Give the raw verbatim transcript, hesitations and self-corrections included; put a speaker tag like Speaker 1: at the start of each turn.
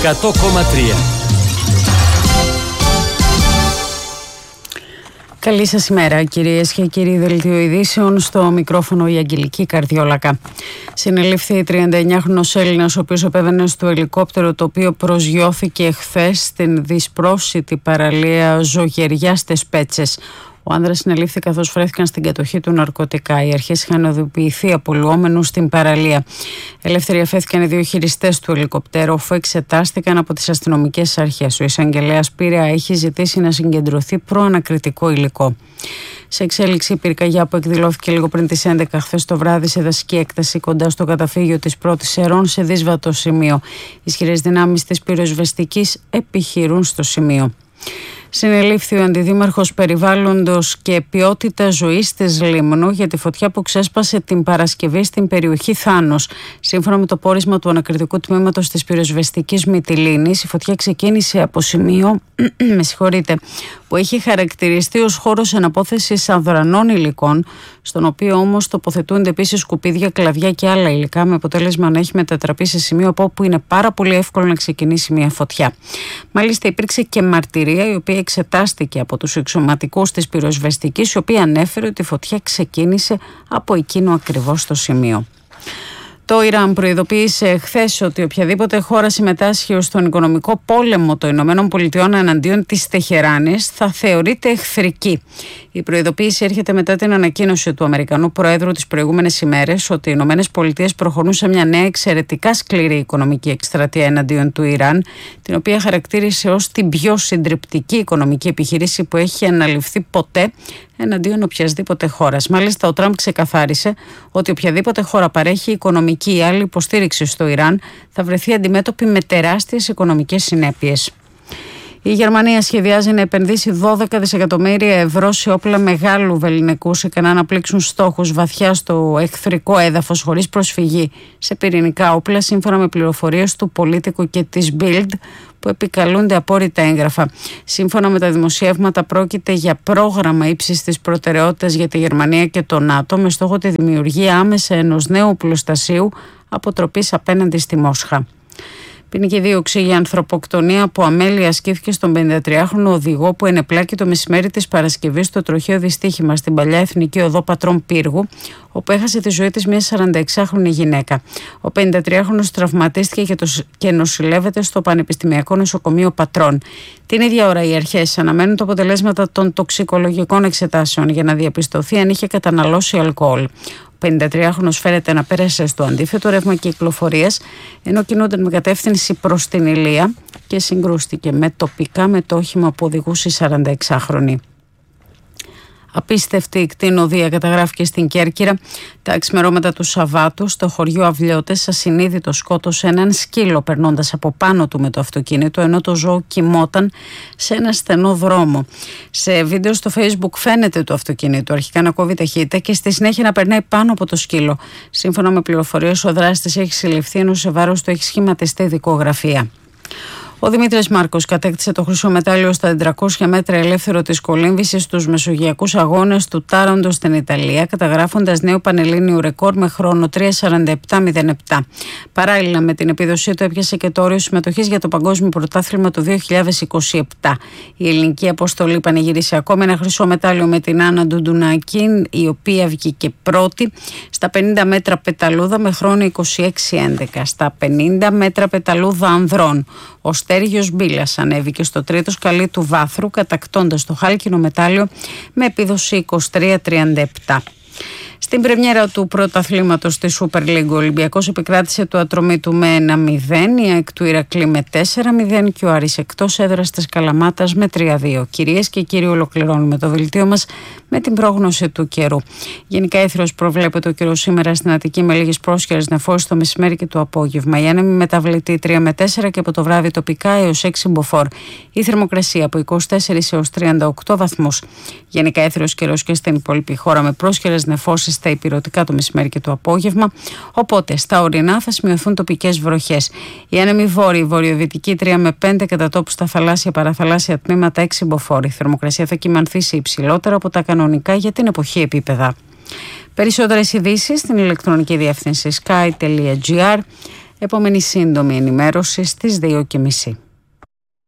Speaker 1: εκατό κόμμα τρία.
Speaker 2: Καλή σας ημέρα, κυρίες και κύριοι. Δελτίο ειδήσεων, στο μικρόφωνο η Αγγελική Καρδιόλακα. Συνελήφθη τριάντα εννιάχρονος Έλληνας, ο οποίος επέβαινε στο ελικόπτερο το οποίο προσγειώθηκε χθες στην δυσπρόσιτη παραλία Ζωγεριά στις Πέτσες. Ο άνδρας συνελήφθη καθώς βρέθηκαν στην κατοχή του ναρκωτικά. Οι αρχές είχαν οδοποιηθεί απολυόμενους στην παραλία. Ελεύθεροι αφέθηκαν οι δύο χειριστές του ελικοπτέρου, αφού εξετάστηκαν από τις αστυνομικές αρχές. Ο εισαγγελέας Πειραιά έχει ζητήσει να συγκεντρωθεί προανακριτικό υλικό. Σε εξέλιξη, η πυρκαγιά που εκδηλώθηκε λίγο πριν τις έντεκα χθες το βράδυ σε δασική έκταση κοντά στο καταφύγιο της Πρώτης Ερών σε δύσβατο σημείο. Ισχυρές δυνάμεις της πυροσβεστικής επιχειρούν στο σημείο. Συνελήφθη ο αντιδήμαρχος περιβάλλοντος και ποιότητας ζωής της Λίμνου για τη φωτιά που ξέσπασε την Παρασκευή στην περιοχή Θάνος. Σύμφωνα με το πόρισμα του ανακριτικού τμήματος της πυροσβεστικής Μυτιλήνης, η φωτιά ξεκίνησε από σημείο με συγχωρείτε, που έχει χαρακτηριστεί ως χώρος εναπόθεσης αδρανών υλικών, στον οποίο όμως τοποθετούνται επίσης σκουπίδια, κλαδιά και άλλα υλικά, με αποτέλεσμα να έχει μετατραπεί σε σημείο από όπου είναι πάρα πολύ εύκολο να ξεκινήσει μια φωτιά. Μάλιστα, υπήρξε και μαρτυρία η οποία εξετάστηκε από τους εξωματικούς της πυροσβεστικής, η οποία ανέφερε ότι η φωτιά ξεκίνησε από εκείνο ακριβώς το σημείο. Το Ιράν προειδοποίησε χθες ότι οποιαδήποτε χώρα συμμετάσχει στον οικονομικό πόλεμο των Ηνωμένων Πολιτειών εναντίον της Τεχεράνης θα θεωρείται εχθρική. Η προειδοποίηση έρχεται μετά την ανακοίνωση του Αμερικανού Προέδρου τις προηγούμενες ημέρες ότι οι Ηνωμένες Πολιτείες προχωρούν σε μια νέα εξαιρετικά σκληρή οικονομική εκστρατεία εναντίον του Ιράν, την οποία χαρακτήρισε ως την πιο συντριπτική οικονομική επιχείρηση που έχει αναλυφθεί ποτέ εναντίον οποιασδήποτε χώρας. Μάλιστα, ο Τραμπ ξεκαθάρισε ότι οποιαδήποτε χώρα παρέχει οικονομική ή άλλη υποστήριξη στο Ιράν θα βρεθεί αντιμέτωπη με τεράστιες οικονομικές συνέπειες. Η Γερμανία σχεδιάζει να επενδύσει δώδεκα δισεκατομμύρια ευρώ σε όπλα μεγάλου βεληνικού, ικανά να πλήξουν στόχους βαθιά στο εχθρικό έδαφος χωρίς προσφυγή σε πυρηνικά όπλα, σύμφωνα με πληροφορίες του Πολίτικου και της Bild, που επικαλούνται απόρριτα έγγραφα. Σύμφωνα με τα δημοσιεύματα, πρόκειται για πρόγραμμα ύψης της προτεραιότητας για τη Γερμανία και το ΝΑΤΟ, με στόχο τη δημιουργία άμεσα ενός νέου οπλοστασίου αποτροπής απέναντι στη Μόσχα. Ποινική δίωξη για ανθρωποκτονία από αμέλεια ασκήθηκε στον πενηντατριάχρονο οδηγό που ενεπλάκη το μεσημέρι της Παρασκευής στο τροχαίο δυστύχημα στην παλιά εθνική οδό Πατρών Πύργου, όπου έχασε τη ζωή της μια σαρανταεξάχρονη γυναίκα. Ο πενηντατριάχρονος τραυματίστηκε και, το, και νοσηλεύεται στο Πανεπιστημιακό Νοσοκομείο Πατρών. Την ίδια ώρα, οι αρχές αναμένουν τα αποτελέσματα των τοξικολογικών εξετάσεων για να διαπιστωθεί αν είχε καταναλώσει αλκοόλ. Ο πενηντατριάχρονος φέρεται να πέρασε στο αντίθετο ρεύμα κυκλοφορίας, ενώ κινούνταν με κατεύθυνση προς την Ηλία και συγκρούστηκε με τοπικά με το όχημα που οδηγούσε η σαρανταεξάχρονη. Απίστευτη κτηνοδία καταγράφηκε στην Κέρκυρα τα ξημερώματα του Σαββάτου στο χωριό Αυλιώτες. Ασυνείδητο σκότωσε έναν σκύλο περνώντας από πάνω του με το αυτοκίνητο, ενώ το ζώο κοιμόταν σε ένα στενό δρόμο. Σε βίντεο στο Facebook φαίνεται το αυτοκίνητο αρχικά να κόβει ταχύτητα και στη συνέχεια να περνάει πάνω από το σκύλο. Σύμφωνα με πληροφορίες, ο δράστης έχει συλληφθεί, ενώ σε βάρος του έχει σχηματιστεί δικογραφία. Ο Δημήτρης Μάρκος κατέκτησε το χρυσό μετάλλιο στα τετρακόσια μέτρα ελεύθερο της κολύμβησης στους μεσογειακούς αγώνες του Τάραντο στην Ιταλία, καταγράφοντας νέο πανελλήνιο ρεκόρ με χρόνο τρία σαράντα επτά μηδέν επτά. Παράλληλα με την επίδοσή του, έπιασε και το όριο συμμετοχής για το Παγκόσμιο Πρωτάθλημα του δύο χιλιάδες είκοσι επτά. Η ελληνική αποστολή πανηγύρισε ακόμα ένα χρυσό μετάλλιο με την Άννα Ντουντουνάκη, η οποία βγήκε πρώτη στα πενήντα μέτρα πεταλούδα με χρόνο είκοσι έξι έντεκα. Στα πενήντα μέτρα πεταλούδα ανδρών, ο Στέργιος Μπίλας ανέβηκε στο τρίτο σκαλί του βάθρου, κατακτώντας το χάλκινο μετάλλιο με επίδοση είκοσι τρία τριάντα επτά. Στην πρεμιέρα του πρωταθλήματος της Super League, ο Ολυμπιακός επικράτησε το Ατρομήτου με ένα μηδέν, η ΑΕΚ του Ηρακλή με τέσσερα μηδέν και ο Άρης εκτός έδρας της Καλαμάτας με τρία δύο. Κυρίες και κύριοι, ολοκληρώνουμε το δελτίο μας με την πρόγνωση του καιρού. Γενικά ήθρος προβλέπεται ο καιρός σήμερα στην Αττική με λίγες πρόσχερες νεφώσεις το μεσημέρι και το απόγευμα. Η άνεμη μεταβλητή τρία με τέσσερα και από το βράδυ τοπικά έως έξι μποφόρ. Η θερμοκρασία από είκοσι τέσσερα έως τριάντα οκτώ βαθμούς. Γενικά ήθρος καιρός και στην υπόλοιπη χώρα με πρόσχερες νεφώσεις στα υπηρετικά το μεσημέρι και το απόγευμα. Οπότε στα ορεινά θα σημειωθούν τοπικές βροχές. Η άνεμη βόρειη, βορειοδυτική τρία με πέντε, κατά τόπου στα θαλάσσια παραθαλάσσια τμήματα έξι μποφόρ. Η θερμοκρασία θα κυμανθεί σε υψηλότερα από τα κανονικά για την εποχή επίπεδα. Περισσότερες ειδήσεις στην ηλεκτρονική διεύθυνση sky τελεία gr. Επόμενη σύντομη ενημέρωση στις δύο και μισή.